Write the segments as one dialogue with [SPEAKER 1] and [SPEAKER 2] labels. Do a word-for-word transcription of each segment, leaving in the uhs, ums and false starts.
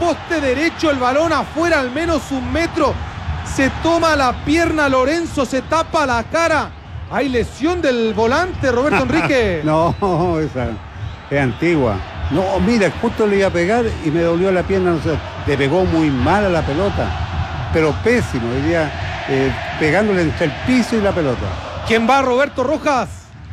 [SPEAKER 1] poste derecho, el balón afuera al menos un metro. Se toma la pierna Lorenzo, se tapa la cara. Hay lesión del volante, Roberto Enrique.
[SPEAKER 2] No, esa es antigua. No, mira, justo le iba a pegar y me dolió la pierna. No sé, le pegó muy mal a la pelota, pero pésimo, diría, eh, pegándole entre el piso y la pelota.
[SPEAKER 1] ¿Quién va, Roberto Rojas?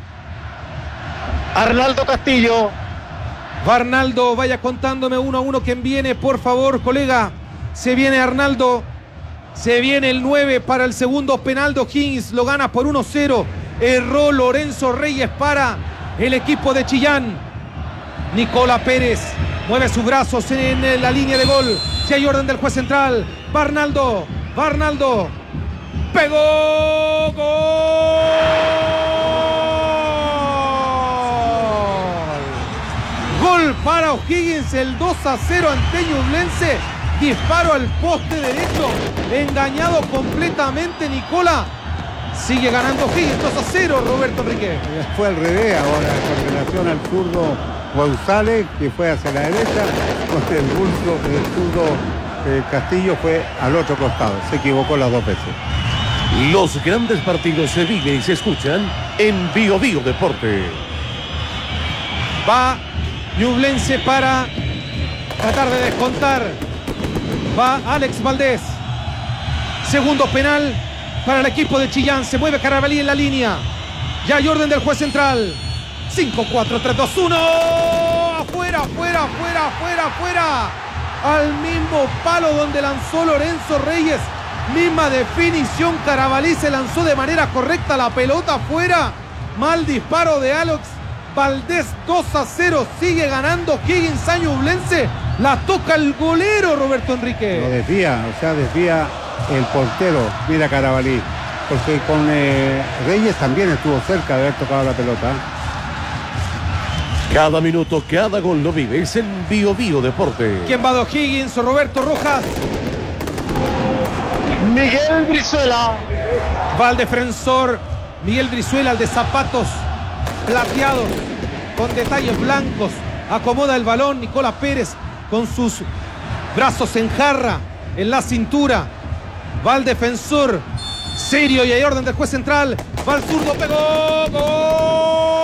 [SPEAKER 3] Arnaldo Castillo.
[SPEAKER 1] Va Arnaldo, vaya contándome uno a uno quién viene, por favor, colega. Se viene Arnaldo. Se viene el nueve para el segundo penal de O'Higgins. Lo gana por uno cero. Erró Lorenzo Reyes para el equipo de Chillán. Nicola Pérez mueve sus brazos en la línea de gol. Si hay orden del juez central. Va Arnaldo. Va Arnaldo. Pegó. Gol. Gol para O'Higgins. El dos a cero ante Ñublense. Disparo al poste derecho. Engañado completamente Nicola. Sigue ganando O'Higgins dos a cero, Roberto Enrique.
[SPEAKER 2] Fue al revés ahora con relación al zurdo González, que fue hacia la derecha, con el bulto, el zurdo eh, Castillo fue al otro costado. Se equivocó las dos veces.
[SPEAKER 4] Los grandes partidos se viven y se escuchan en Bio Bio Deporte.
[SPEAKER 1] Va Ñublense para tratar de descontar. Va Alex Valdés. Segundo penal para el equipo de Chillán. Se mueve Carabalí en la línea. Ya hay orden del juez central. cinco, cuatro, tres, dos, uno. Afuera, afuera, afuera, afuera, afuera. Al mismo palo donde lanzó Lorenzo Reyes. Misma definición. Carabalí se lanzó de manera correcta. La pelota afuera. Mal disparo de Alex Valdés. dos a cero. Sigue ganando Higgins a Ñublense. La toca el golero, Roberto Enrique.
[SPEAKER 2] Lo desvía, o sea, desvía el portero. Mira Carabalí. Porque con eh, Reyes también estuvo cerca de haber tocado la pelota.
[SPEAKER 4] Cada minuto, cada gol lo vives en Bio Bio Deporte.
[SPEAKER 1] ¿Quién va de O'Higgins o Roberto Rojas?
[SPEAKER 3] Miguel Brizuela.
[SPEAKER 1] Va el defensor Miguel Brizuela, el de zapatos plateados con detalles blancos. Acomoda el balón Nicola Pérez con sus brazos en jarra en la cintura. Va el defensor serio y hay orden del juez central. Va el zurdo, pegó. ¡Gol!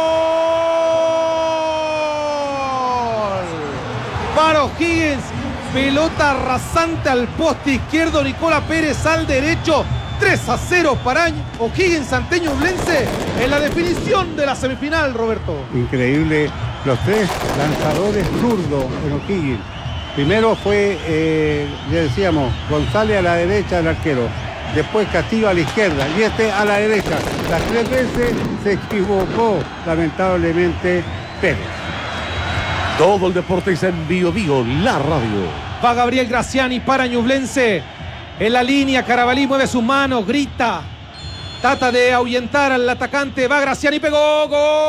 [SPEAKER 1] Para O'Higgins. Pelota rasante al poste izquierdo. Nicola Pérez al derecho. tres a cero para O'Higgins ante Ñublense en la definición de la semifinal, Roberto.
[SPEAKER 2] Increíble, los tres lanzadores zurdos en O'Higgins. Primero fue, eh, ya decíamos, González a la derecha del arquero. Después Castillo a la izquierda y este a la derecha. Las tres veces se equivocó, lamentablemente, Pérez.
[SPEAKER 4] Todo el deporte es en Bio Bio, la radio.
[SPEAKER 1] Va Gabriel Graciani para Ñublense. En la línea, Carabalí mueve sus manos, grita. Trata de ahuyentar al atacante. Va Graciani, pegó.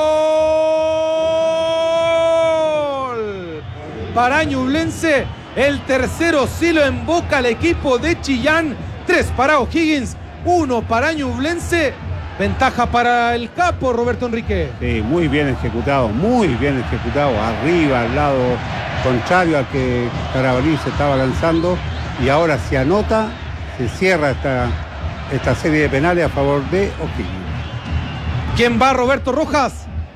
[SPEAKER 1] ¡Gol! Para Ñublense. El tercero sí lo emboca el equipo de Chillán. Tres para O'Higgins, uno para Ñublense. Ventaja para el capo, Roberto Enrique.
[SPEAKER 2] Sí, muy bien ejecutado, muy bien ejecutado. Arriba, al lado contrario al que Carabalí se estaba lanzando. Y ahora se anota, se cierra esta, esta serie de penales a favor de O'Higgins.
[SPEAKER 1] ¿Quién va, Roberto Rojas?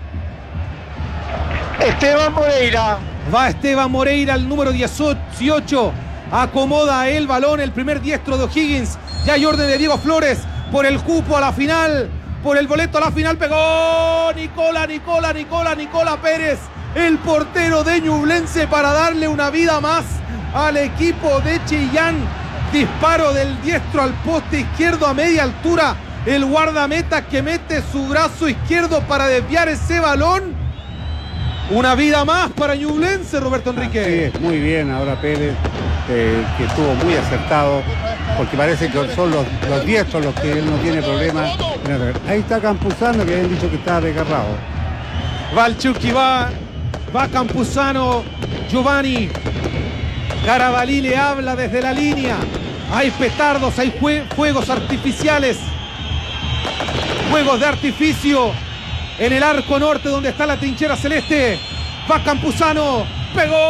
[SPEAKER 3] Esteban Moreira.
[SPEAKER 1] Va Esteban Moreira, el número dieciocho. Acomoda el balón, el primer diestro de O'Higgins. Ya hay orden de Diego Flores por el cupo a la final, por el boleto a la final. Pegó Nicola, Nicola, Nicola, Nicola Pérez, el portero de Ñublense, para darle una vida más al equipo de Chillán. Disparo del diestro al poste izquierdo a media altura. El guardameta que mete su brazo izquierdo para desviar ese balón. Una vida más para Ñublense, Roberto Enrique.
[SPEAKER 2] Sí, muy bien ahora Pérez, eh, que estuvo muy acertado, porque parece que son los, los diestros los que él no tiene problema. Ahí está Campuzano, que habían dicho que estaba desgarrado.
[SPEAKER 1] Va el Chucky, va, va Campuzano, Giovanni. Carabalí le habla desde la línea. Hay petardos, hay fuegos artificiales. Fuegos de artificio en el arco norte donde está la trinchera celeste. Va Campuzano, pegó.